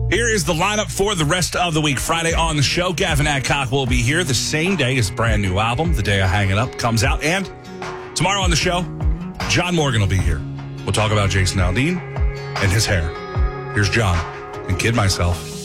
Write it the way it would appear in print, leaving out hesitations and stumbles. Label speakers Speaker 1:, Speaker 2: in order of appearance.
Speaker 1: Here is the lineup for the rest of the week. Friday on the show, Gavin Adcock will be here the same day his brand new album, The Day I Hang It Up, comes out. And tomorrow on the show, John Morgan will be here. We'll talk about Jason Aldean and his hair. Here's John and Kid Myself.